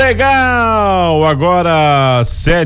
Legal! Agora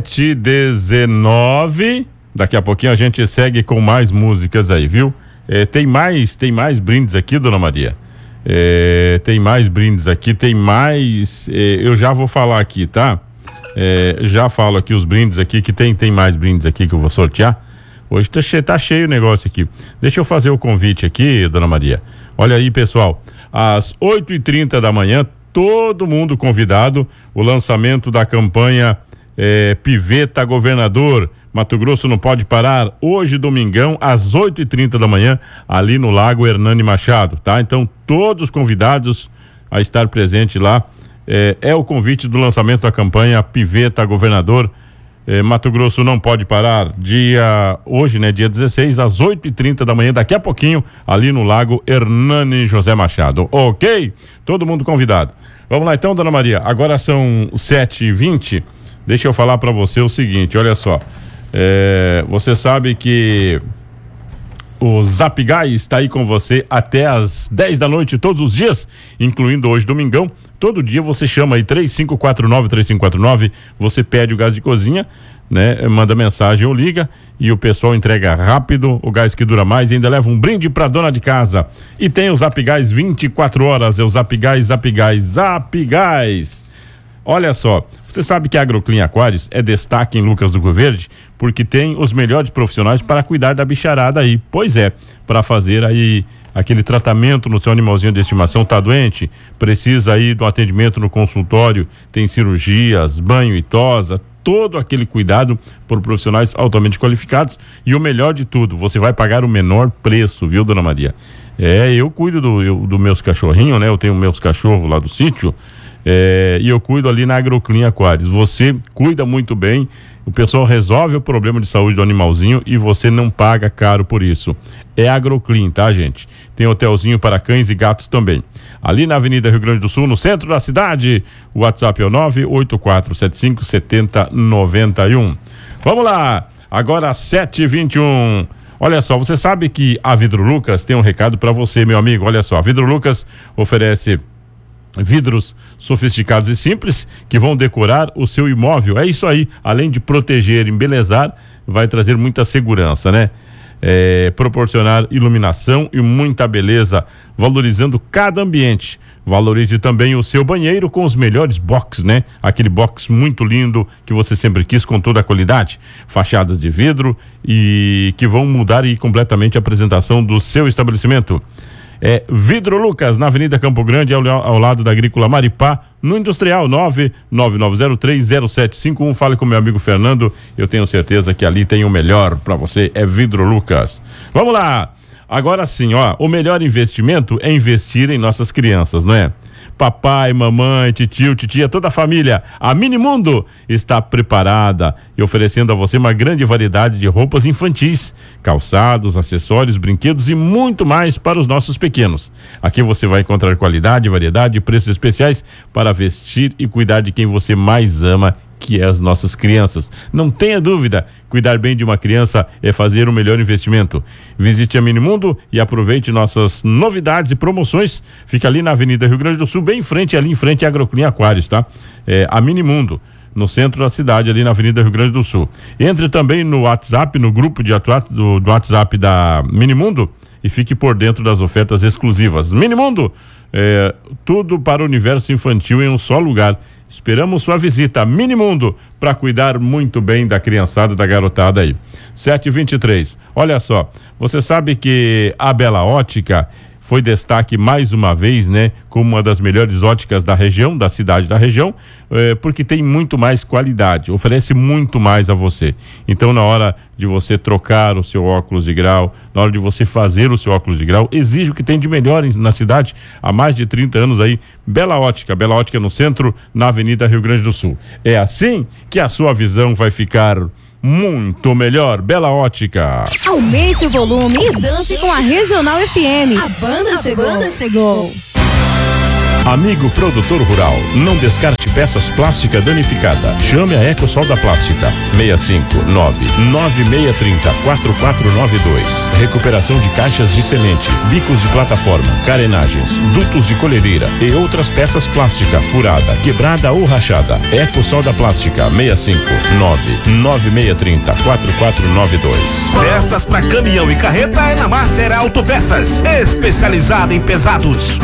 7h19. Daqui a pouquinho a gente segue com mais músicas aí, viu? Tem mais brindes aqui, dona Maria. Tem mais brindes aqui, eu já vou falar aqui, tá? Já falo aqui os brindes aqui, que tem mais brindes aqui que eu vou sortear. Hoje tá cheio o negócio aqui. Deixa eu fazer o convite aqui, dona Maria. Olha aí, pessoal, às 8h30 da manhã, todo mundo convidado, o lançamento da campanha Piveta Governador, Mato Grosso não pode parar, hoje domingão, às 8h30 da manhã, ali no Lago Hernani Machado, tá? Então, todos convidados a estar presente lá, o convite do lançamento da campanha Piveta Governador, Mato Grosso não pode parar, hoje, né, dia 16, às 8h30 da manhã, daqui a pouquinho, ali no Lago Hernani José Machado, ok? Todo mundo convidado. Vamos lá então, dona Maria, agora são 7h20, deixa eu falar para você o seguinte, olha só, você sabe que o Zap Gás está aí com você até às 10 da noite, todos os dias, incluindo hoje, domingão. Todo dia você chama aí 3549, você pede o gás de cozinha, né? Manda mensagem ou liga e o pessoal entrega rápido, o gás que dura mais e ainda leva um brinde pra dona de casa. E tem o Zap Gás 24 horas, é o Zap Gás. Olha só, você sabe que a Agroclean Aquários é destaque em Lucas do Rio Verde porque tem os melhores profissionais para cuidar da bicharada aí. Pois é, para fazer aí aquele tratamento no seu animalzinho de estimação, tá doente, precisa aí do atendimento no consultório, tem cirurgias, banho e tosa, todo aquele cuidado por profissionais altamente qualificados e o melhor de tudo, você vai pagar o menor preço, viu, dona Maria? Eu cuido do meus cachorrinhos, né? Eu tenho meus cachorros lá do sítio, e eu cuido ali na Agroclean Aquários. Você cuida muito bem, o pessoal resolve o problema de saúde do animalzinho e você não paga caro por isso. É Agroclean, tá, gente? Tem hotelzinho para cães e gatos também. Ali na Avenida Rio Grande do Sul, no centro da cidade, o WhatsApp é o 984757091. Vamos lá, agora 7h21. Olha só, você sabe que a Vidro Lucas tem um recado para você, meu amigo. Olha só, a Vidro Lucas oferece vidros sofisticados e simples que vão decorar o seu imóvel. É isso aí, além de proteger, embelezar, vai trazer muita segurança, né? Proporcionar iluminação e muita beleza, valorizando cada ambiente. Valorize também o seu banheiro com os melhores box, né? Aquele box muito lindo que você sempre quis, com toda a qualidade, fachadas de vidro e que vão mudar aí completamente a apresentação do seu estabelecimento. Vidro Lucas, na Avenida Campo Grande, ao lado da Agrícola Maripá, no Industrial, 999030751. Fale com meu amigo Fernando, eu tenho certeza que ali tem o melhor para você, é Vidro Lucas. Vamos lá, agora sim, ó, o melhor investimento é investir em nossas crianças, não é? Papai, mamãe, titio, titia, toda a família, a Minimundo está preparada e oferecendo a você uma grande variedade de roupas infantis, calçados, acessórios, brinquedos e muito mais para os nossos pequenos. Aqui você vai encontrar qualidade, variedade e preços especiais para vestir e cuidar de quem você mais ama, que é as nossas crianças. Não tenha dúvida, cuidar bem de uma criança é fazer o melhor investimento. Visite a Minimundo e aproveite nossas novidades e promoções. Fica ali na Avenida Rio Grande do Sul, bem em frente à Agroclean Aquários, tá? A Minimundo, no centro da cidade, ali na Avenida Rio Grande do Sul. Entre também no WhatsApp, no grupo do WhatsApp da Minimundo e fique por dentro das ofertas exclusivas. Minimundo, tudo para o universo infantil em um só lugar. Esperamos sua visita, Minimundo, para cuidar muito bem da criançada, da garotada aí. 7h23. Olha só, você sabe que a Bela Ótica foi destaque mais uma vez, né, como uma das melhores óticas da região, da cidade da região, porque tem muito mais qualidade, oferece muito mais a você. Então, na hora de você trocar o seu óculos de grau, na hora de você fazer o seu óculos de grau, exige o que tem de melhor na cidade, há mais de 30 anos aí, Bela Ótica no centro, na Avenida Rio Grande do Sul. É assim que a sua visão vai ficar muito melhor. Bela Ótica. Aumente o volume e dance com a Regional FM. A banda chegou. Amigo produtor rural, não descarte peças plásticas danificadas. Chame a Ecosol da Plástica. 659-9630-4492. Recuperação de caixas de semente, bicos de plataforma, carenagens, dutos de colhedeira e outras peças plásticas furada, quebrada ou rachada. Ecosol da Plástica. 659-9630-4492. Peças para caminhão e carreta é na Master Autopeças, especializada em pesados.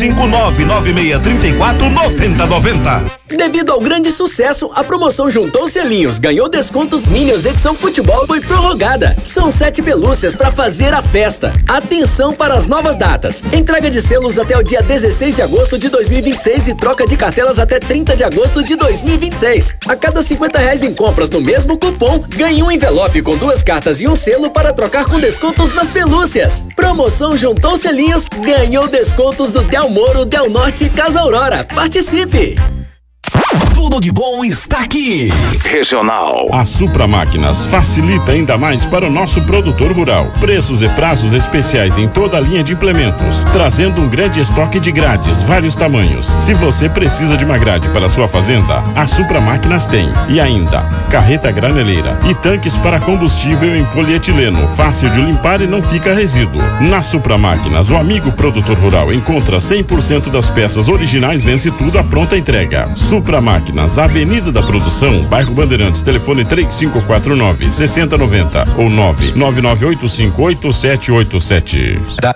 659-9634-9090. Devido ao grande sucesso, a promoção Juntou Selinhos ganhou descontos Minions edição futebol foi prorrogada. São 7 pelúcias para fazer a festa. Atenção para as novas datas. Entrega de selos até o dia 16 de agosto de 2026 e troca de cartelas até 30 de agosto de 2026. A cada R$50 em compras no mesmo cupom, ganhe um envelope com 2 cartas e um selo para trocar com descontos nas pelúcias. Promoção Juntou Selinhos ganhou descontos do Del Moro, Del Norte e Casa Aurora. Participe! Tudo de bom está aqui. Regional. A Supra Máquinas facilita ainda mais para o nosso produtor rural. Preços e prazos especiais em toda a linha de implementos, trazendo um grande estoque de grades, vários tamanhos. Se você precisa de uma grade para sua fazenda, a Supra Máquinas tem. E ainda, carreta graneleira e tanques para combustível em polietileno, fácil de limpar e não fica resíduo. Na Supra Máquinas, o amigo produtor rural encontra 100% das peças originais, vence tudo à pronta entrega. Supra Máquinas, Avenida da Produção, Bairro Bandeirantes, telefone 3549-6090 ou 999858787.